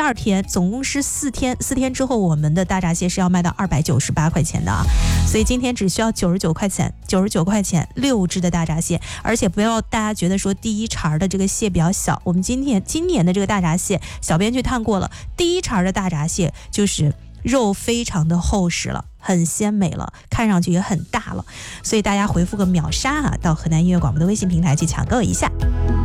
二天，总共是4天，4天之后我们的大闸蟹是要卖到298块钱的啊，所以今天只需要99块钱，99块钱6只的大闸蟹，而且不要大家觉得说第一茬的这个蟹比较小，我们今年的这个大闸蟹，小编去探过了，第一茬的大闸蟹就是肉非常的厚实了，很鲜美了，看上去也很大了，所以大家回复个秒杀啊，到河南音乐广播的微信平台去抢购一下。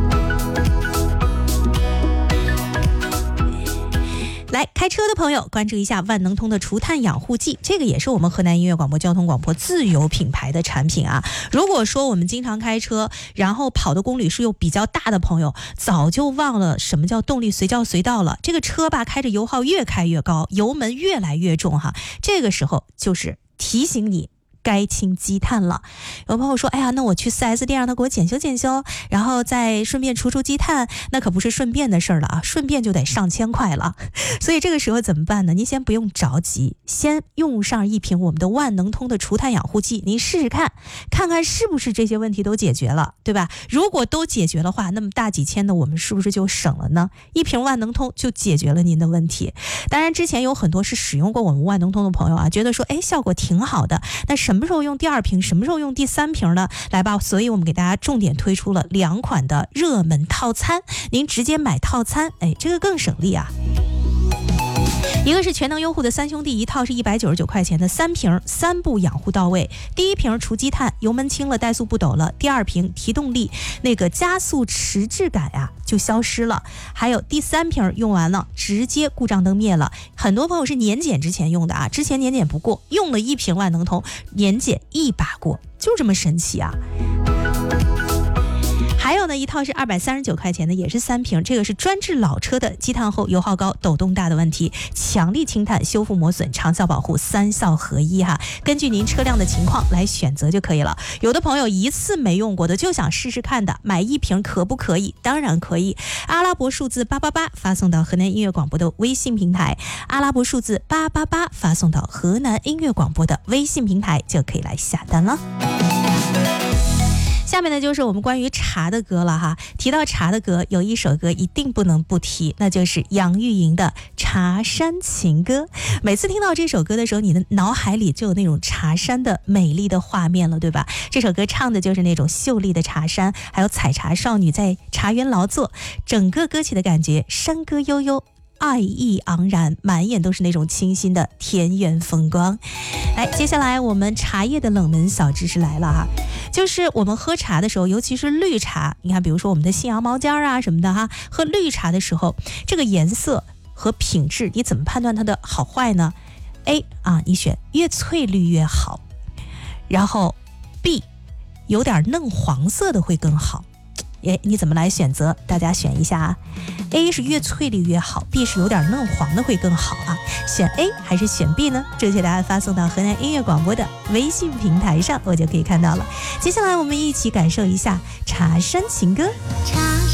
来，开车的朋友关注一下万能通的除碳养护剂，这个也是我们河南音乐广播交通广播自有品牌的产品啊。如果说我们经常开车，然后跑的公里数又比较大的朋友，早就忘了什么叫动力随叫随到了。这个车吧，开着油耗越开越高，油门越来越重哈，这个时候就是提醒你该清积碳了。有朋友说，哎呀，那我去 4S 店让他给我检修检修，然后再顺便除积碳，那可不是顺便的事儿了啊，顺便就得上千块了。所以这个时候怎么办呢？您先不用着急，先用上一瓶我们的万能通的除碳养护剂，您试试看，看看是不是这些问题都解决了，对吧？如果都解决的话，那么大几千的我们是不是就省了呢？一瓶万能通就解决了您的问题。当然之前有很多是使用过我们万能通的朋友啊，觉得说，哎，效果挺好的，那什么时候用第2瓶，什么时候用第3瓶呢？来吧，所以我们给大家重点推出了2款的热门套餐，您直接买套餐，哎，这个更省力啊。一个是全能优护的3兄弟，一套是199块钱的3瓶，3步养护到位。第1瓶除积碳，油门轻了，怠速不抖了；第2瓶提动力，那个加速迟滞感呀就消失了。还有第3瓶用完了，直接故障灯灭了。很多朋友是年检之前用的啊，之前年检不过，用了1瓶万能通，年检1把过，就这么神奇啊。还有呢，一套是239块钱的，也是3瓶，这个是专治老车的积碳厚、油耗高、抖动大的问题，强力清碳、修复磨损、长效保护，3效合一哈。根据您车辆的情况来选择就可以了。有的朋友一次没用过的，就想试试看的，买1瓶可不可以？当然可以。阿拉伯数字888发送到河南音乐广播的微信平台，阿拉伯数字888发送到河南音乐广播的微信平台就可以来下单了。下面呢就是我们关于茶的歌了哈。提到茶的歌，有一首歌一定不能不提，那就是杨钰莹的《茶山情歌》。每次听到这首歌的时候，你的脑海里就有那种茶山的美丽的画面了，对吧？这首歌唱的就是那种秀丽的茶山，还有采茶少女在茶园劳作，整个歌曲的感觉山歌悠悠，爱意昂然，满眼都是那种清新的田园风光。来，接下来我们茶叶的冷门小知识来了哈，就是我们喝茶的时候，尤其是绿茶，你看比如说我们的信阳毛尖啊什么的哈，喝绿茶的时候，这个颜色和品质你怎么判断它的好坏呢？ A 啊，你选越翠绿越好，然后 B 有点嫩黄色的会更好。你怎么来选择？大家选一下啊。A 是越翠绿越好， B 是有点嫩黄的会更好啊。选 A 还是选 B 呢？正确答案发送到河南音乐广播的微信平台上，我就可以看到了。接下来我们一起感受一下茶山情歌。